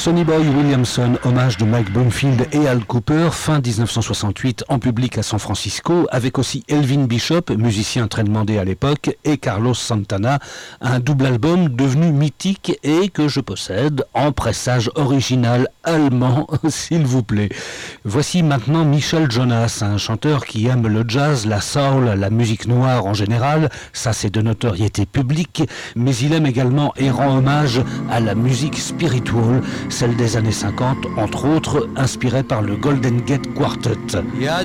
Sonny Boy Williamson, hommage de Mike Bloomfield et Al Cooper, fin 1968 en public à San Francisco, avec aussi Elvin Bishop, musicien très demandé à l'époque, et Carlos Santana, un double album devenu mythique et que je possède en pressage original allemand, s'il vous plaît. Voici maintenant Michel Jonas, un chanteur qui aime le jazz, la soul, la musique noire en général, ça c'est de notoriété publique, mais il aime également et rend hommage à la musique spirituelle, celle des années 50, entre autres, inspirée par le Golden Gate Quartet.